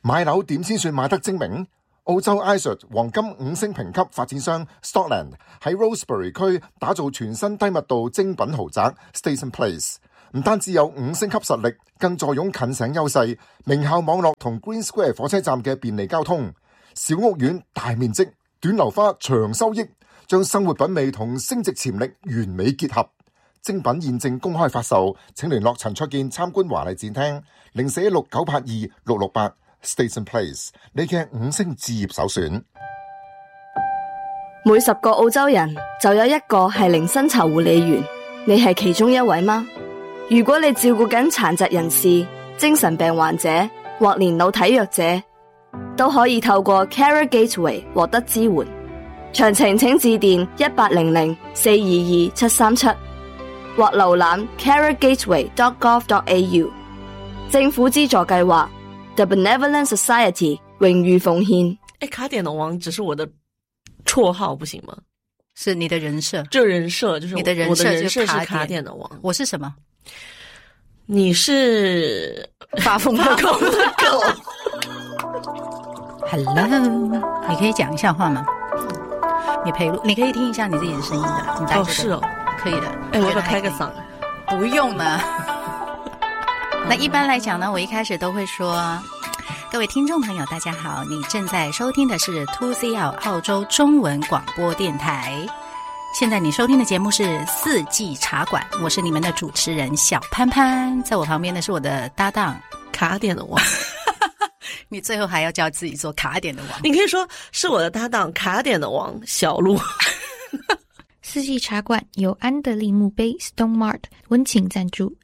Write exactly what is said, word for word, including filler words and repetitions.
買樓點先算買得精明？澳洲 I S O T 黃金五星評級發展商 Stockland 喺 Rosebery 區打造全新低密度精品豪宅 Station Place， 唔單止有五星級實力，更坐擁近城優勢、名校網絡同 Green Square 火車站嘅便利交通。小屋苑大面積，短樓花長收益，將生活品味同升值潛力完美結合。精品現正公開發售，請聯絡陳焯楗參觀華麗展廳零四一六九八二六六八。Station Place， 你嘅五星置業首選。 每十個澳洲人就有一個係零薪酬護理員，你係其中一位嗎？如果你照顧緊殘疾人士、精神病患者或年老體弱者，都可以透過 Carer Gateway 獲得支援。詳情請致電一八零零四二二七三七或瀏覽 carer gateway dot gov dot a u。 政府資助計劃 The Benevolent Society 榮譽奉獻。 哎，卡點的王只是我的綽號不行嗎？ 是你的人設， 這人設就是你的人設， 我的人設是卡卡點的王。 我是什麼？ 你是發瘋的狗的狗。 Hello， 你可以講一下話嗎？你陪錄，你可以聽一下你自己的聲音的。你哦，是哦， 可以的。 哎，我要不要開個嗓？ 不用了。那一般來講呢，我一開始都會說，各位聽眾朋友大家好，你正在收聽的是 two C L 澳洲中文廣播電台。現在你收聽的節目是四季茶館，我是你們的主持人小潘潘，在我旁邊的是我的搭檔卡點的王。 你最後還要叫自己做卡點的王？ 你可以說是我的搭檔卡點的王小鹿。 四季茶館由安德利墓碑 Stone Mart 溫情贊助。